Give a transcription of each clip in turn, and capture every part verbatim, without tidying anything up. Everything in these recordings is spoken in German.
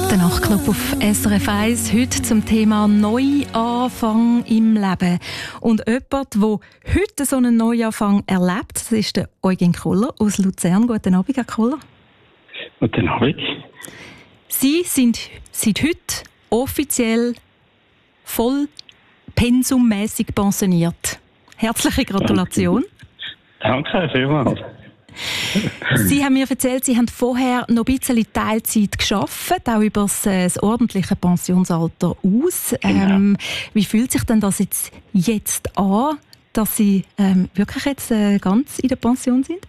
Der Nachtclub auf S R F eins, heute zum Thema Neuanfang im Leben. Und jemand, der heute so einen Neuanfang erlebt, das ist der Eugen Koller aus Luzern. Guten Abend, Herr Koller. Guten Abend. Sie sind seit heute offiziell voll pensummässig pensioniert. Herzliche Gratulation. Danke, Danke vielmals. Sie haben mir erzählt, Sie haben vorher noch ein bisschen Teilzeit gearbeitet, auch über das, äh, das ordentliche Pensionsalter aus. Ähm, Genau. Wie fühlt sich denn das jetzt, jetzt an, dass Sie ähm, wirklich jetzt äh, ganz in der Pension sind?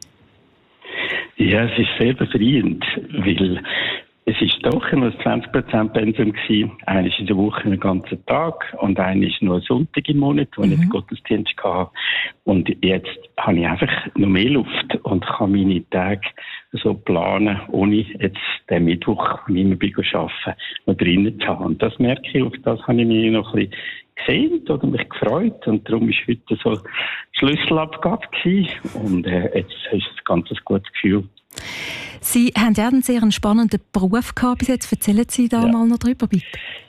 Ja, es ist sehr befreiend, weil es ist doch nur zwanzig Prozent Pensum gewesen. Einer ist in der Woche einen ganzen Tag und einer ist nur ein Sonntag im Monat, wo mhm. ich den Gottesdienst hatte. Und jetzt habe ich einfach noch mehr Luft und kann meine Tage so planen, ohne jetzt den Mittwoch, wo ich immer bin, arbeiten, noch drinnen zu haben. Und das merke ich, auf das habe ich mich noch ein bisschen gesehen oder mich gefreut. Und darum war heute so Schlüsselabgabe gewesen. Und äh, jetzt ist es ganz ein gutes Gefühl. Sie haben ja einen sehr spannenden Beruf gehabt bis jetzt. Erzählen Sie da ja. mal noch drüber, bitte.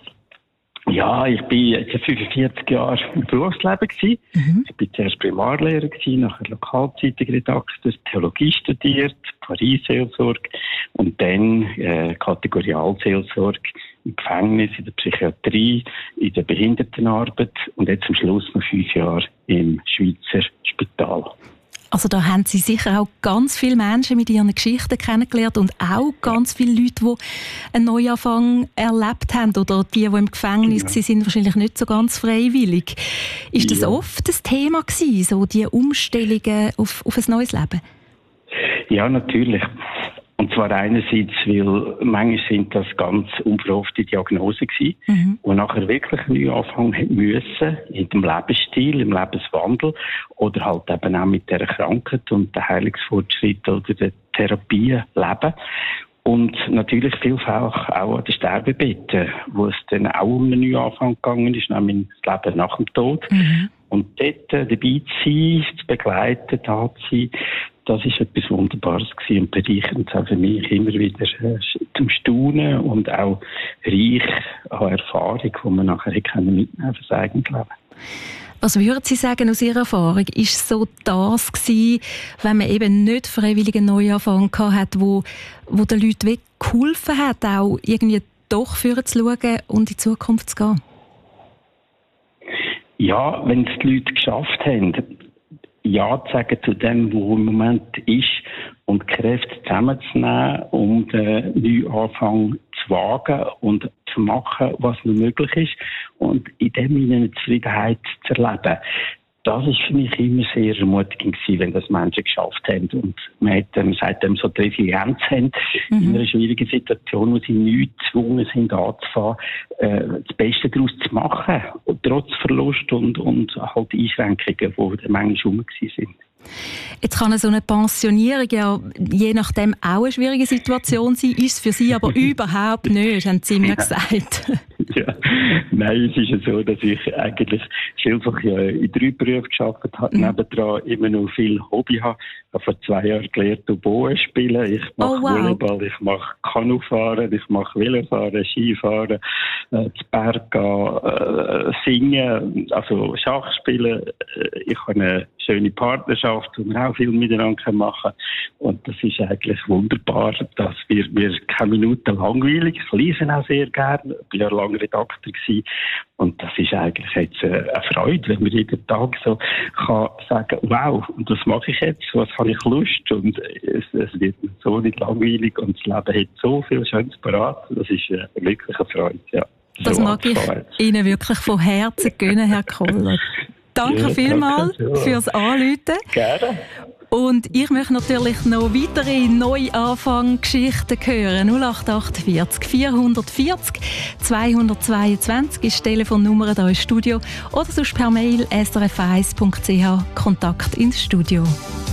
Ja, ich bin jetzt fünfundvierzig Jahre im Berufsleben gewesen. Mhm. Ich bin zuerst Primarlehrer gewesen, nachher Lokalzeitungsredakteur, Theologie studiert, Paris-Seelsorge und dann äh, Kategorialseelsorge im Gefängnis, in der Psychiatrie, in der Behindertenarbeit und jetzt am Schluss noch fünf Jahre im Schweizer Spital. Also da haben Sie sicher auch ganz viele Menschen mit ihren Geschichten kennengelernt und auch ganz viele Leute, die einen Neuanfang erlebt haben oder die, die im Gefängnis ja. sind, wahrscheinlich nicht so ganz freiwillig. Ist das ja. oft das Thema gewesen, so die Umstellungen auf, auf ein neues Leben? Ja, natürlich. Und zwar einerseits, weil manchmal sind das ganz unverhoffte Diagnosen gewesen, mhm. und nachher wirklich einen Neuanfang müssen, in dem Lebensstil, im Lebenswandel oder halt eben auch mit dieser Krankheit und dem Heilungsfortschritt oder der Therapie leben. Und natürlich vielfach auch an den Sterbebetten, wo es dann auch um einen Neuanfang gegangen ist, nämlich das Leben nach dem Tod. Mhm. Und dort äh, dabei zu sein, zu begleiten, da zu sein, das ist etwas Wunderbares gewesen und bereichernd auch für mich immer wieder äh, zum Staunen und auch reich an Erfahrung, die man nachher mitnehmen kann für das eigene Leben. Was würden Sie sagen aus Ihrer Erfahrung? Ist so das gewesen, wenn man eben nicht freiwillig einen Neuanfang gehabt hat, wo, wo den Leuten wirklich geholfen hat, auch irgendwie doch führen zu schauen und in die Zukunft zu gehen? Ja, wenn es die Leute geschafft haben, Ja zu sagen zu dem, was im Moment ist und Kräfte zusammenzunehmen, um den Neuanfang zu wagen und zu machen, was nur möglich ist und in dem eine Zufriedenheit zu erleben. Das war für mich immer sehr ermutigend gewesen, wenn das Menschen geschafft haben. Und man hat, ähm, seitdem so die Resilienz haben, mhm. in einer schwierigen Situation, wo sie nicht gezwungen sind, anzufangen, äh, das Beste daraus zu machen. Und trotz Verlust und, und halt Einschränkungen, die manchmal rum sind. Jetzt kann so eine Pensionierung ja je nachdem auch eine schwierige Situation sein, ist es für Sie aber überhaupt nicht, haben Sie mir gesagt. Ja, nein, es ist ja so, dass ich eigentlich vielfach ja in drei Berufen gearbeitet habe, mhm. nebendran immer noch viel Hobby habe. Ich habe vor zwei Jahren gelernt, Oboe spielen. Ich mache oh, wow. Volleyball, ich mache Kanufahren, ich mache Velofahren, Skifahren, äh, zu Berg gehen, äh, singen, also Schach spielen. Ich habe eine schöne Partnerschaft, wo wir auch viel miteinander machen können. Und das ist eigentlich wunderbar, dass wir, wir keine Minute langweilig. Ich lese auch sehr gerne. Ich war ja lange Redakteur gewesen. Und das ist eigentlich jetzt eine Freude, wenn man jeden Tag so kann sagen, wow, und das mache ich jetzt, was habe ich Lust? Und es, es wird so nicht langweilig und das Leben hat so viel Schönes parat. Das ist wirklich eine Freude, ja. Das so mag ich Ihnen wirklich von Herzen gönnen, Herr Koller. Danke ja, vielmals danke, ja. fürs Anrufen. Gerne. Und ich möchte natürlich noch weitere Neuanfang-Geschichten hören. null acht acht vier vier vier zwei zwei zwei ist die Telefonnummer hier im Studio oder sonst per Mail s r f eins punkt c h Kontakt ins Studio.